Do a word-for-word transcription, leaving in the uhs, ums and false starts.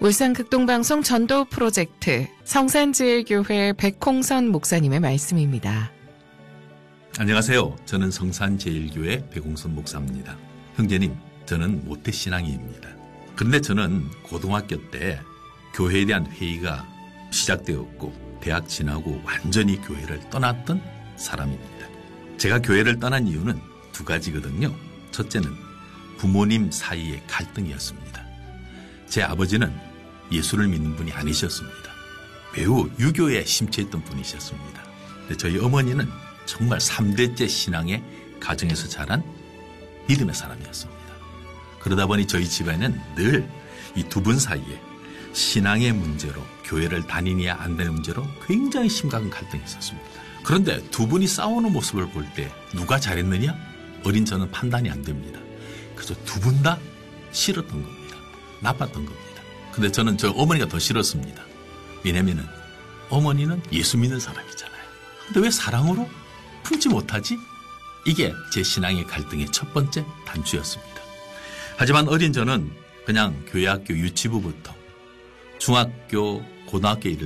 울산 극동방송 전도 프로젝트 성산제일교회 백홍선 목사님의 말씀입니다. 안녕하세요. 저는 성산제일교회 백홍선 목사입니다. 형제님, 저는 모태신앙인입니다. 그런데 저는 고등학교 때 교회에 대한 회의가 시작되었고 대학 지나고 완전히 교회를 떠났던 사람입니다. 제가 교회를 떠난 이유는 두 가지거든요. 첫째는 부모님 사이의 갈등이었습니다. 제 아버지는 예수를 믿는 분이 아니셨습니다. 매우 유교에 심취했던 분이셨습니다. 근데 저희 어머니는 정말 삼 대째 신앙의 가정에서 자란 믿음의 사람이었습니다. 그러다 보니 저희 집안은 늘 이 두 분 사이에 신앙의 문제로 교회를 다니냐 안 되는 문제로 굉장히 심각한 갈등이 있었습니다. 그런데 두 분이 싸우는 모습을 볼 때 누가 잘했느냐? 어린 저는 판단이 안 됩니다. 그래서 두 분 다 싫었던 겁니다. 나빴던 겁니다. 근데 저는 저 어머니가 더 싫었습니다. 왜냐면은 어머니는 예수 믿는 사람이잖아요. 근데 왜 사랑으로 품지 못하지? 이게 제 신앙의 갈등의 첫 번째 단추였습니다. 하지만 어린 저는 그냥 교회 학교 유치부부터 중학교, 고등학교 이를